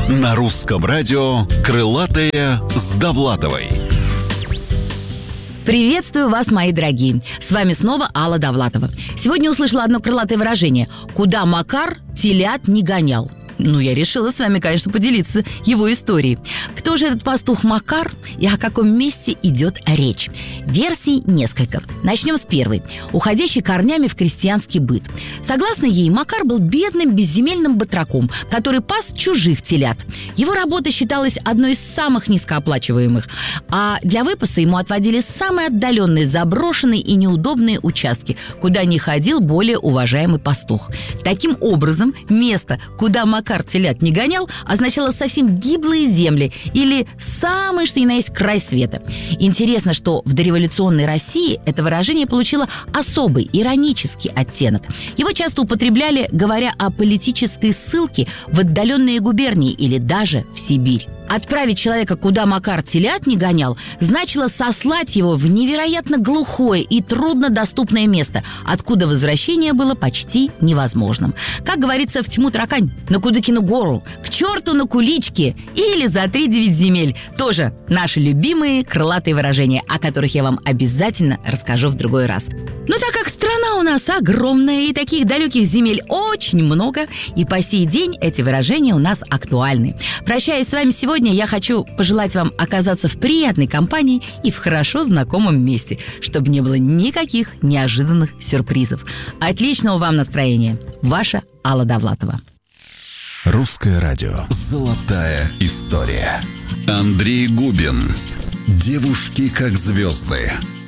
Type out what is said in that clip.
На русском радио «Крылатая с Довлатовой». Приветствую вас, мои дорогие. С вами снова Алла Довлатова. Сегодня услышала одно крылатое выражение: «Куда Макар телят не гонял». Я решила с вами, конечно, поделиться его историей. Кто же этот пастух Макар и о каком месте идет речь? Версий несколько. Начнем с первой, уходящей корнями в крестьянский быт. Согласно ей, Макар был бедным безземельным батраком, который пас чужих телят. Его работа считалась одной из самых низкооплачиваемых, а для выпаса ему отводили самые отдаленные, заброшенные и неудобные участки, куда не ходил более уважаемый пастух. Таким образом, место, куда Макар телят не гонял, означало совсем гиблые земли или самый что ни на есть край света. Интересно, что в дореволюционной России это выражение получило особый иронический оттенок. Его часто употребляли, говоря о политической ссылке в отдаленные губернии или даже в Сибирь. Отправить человека, куда Макар телят не гонял, значило сослать его в невероятно глухое и труднодоступное место, откуда возвращение было почти невозможным. Как говорится, в тьму таракань, на Кудыкину гору, к черту на куличке или за 3-9 земель. Тоже наши любимые крылатые выражения, о которых я вам обязательно расскажу в другой раз. Но так как страна у нас огромная и таких далеких земель очень много, и по сей день эти выражения у нас актуальны. Прощаясь с вами сегодня, я хочу пожелать вам оказаться в приятной компании и в хорошо знакомом месте, чтобы не было никаких неожиданных сюрпризов. Отличного вам настроения. Ваша Алла Довлатова. Русское радио. Золотая история. Андрей Губин. Девушки как звезды.